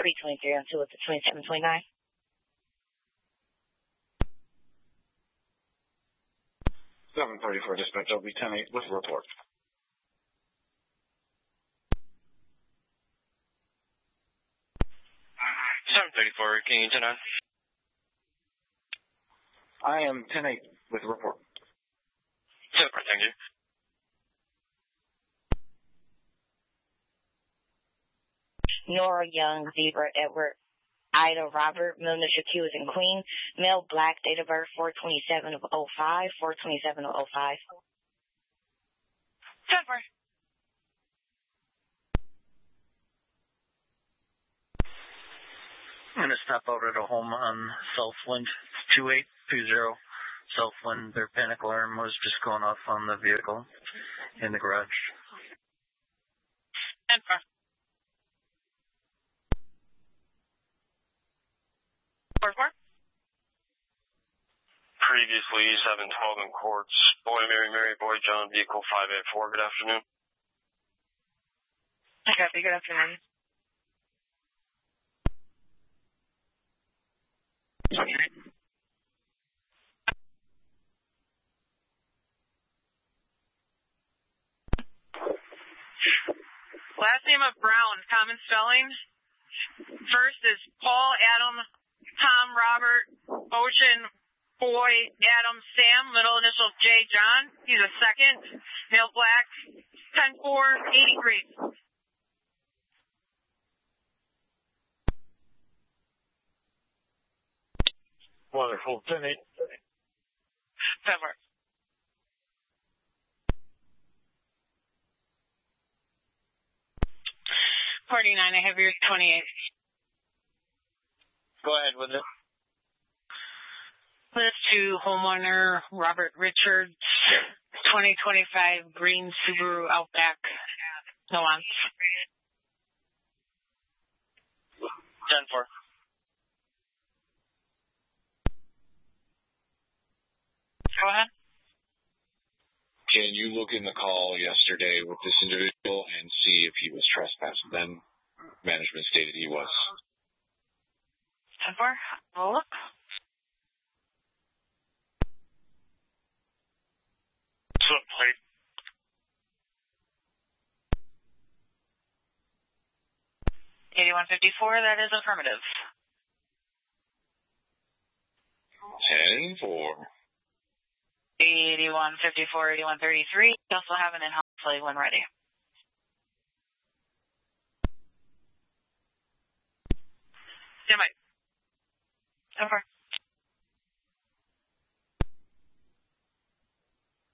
323 on 2 with the 2729. 734 dispatch, I'll be 10-8 with report. Can you turn on? I am 10-8 with report. Super, thank you. Nora Young, Zebra, Edward, Ida, Robert, Milner, Shaquille and Queen, male, black, date of birth 427 of 05, 427 of 05. Super. I'm going to stop out at a home on Southwind, 2820 Southwind. Their panic alarm was just going off on the vehicle in the garage. Super. Previously, 712 in Courts. Boy, Mary, Boy, John, vehicle 584. Good afternoon. I copy. Good afternoon. Last name of Brown, common spelling. First is Paul, Adam, Tom, Robert, Ocean, Boy, Adam, Sam, middle initial J, John. He's a second, male, black, 10-4, 83. Wonderful. 10-8. Super. $49, I have your 28. Go ahead with it. List to homeowner Robert Richards, 2025 green Subaru Outback. No on. 10-4. Go ahead. Can you look in the call yesterday with this individual and see if he was trespassed? Then management stated he was. 10-4. I'll look. Slip plate. $81.54. That is affirmative. 10-4. 81.54, 81.33. We also have an in-house play when ready. Stand by. Over.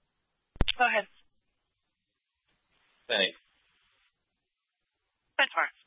Go ahead. Thanks. That's fine.